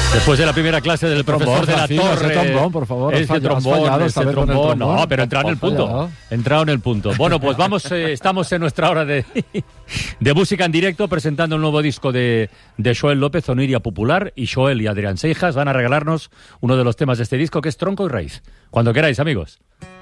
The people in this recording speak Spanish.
Después de la primera clase del profesor de la Torre. Trombón, por favor. Ese trombón. No, pero entrado en el punto. Entrado en el punto. Bueno, pues vamos, estamos en nuestra hora de música en directo, presentando el nuevo disco de Xoel López, Oniria Popular, y Xoel y Adrián Seijas van a regalarnos uno de los temas de este disco, que es Tronco y Raíz. Cuando queráis, amigos.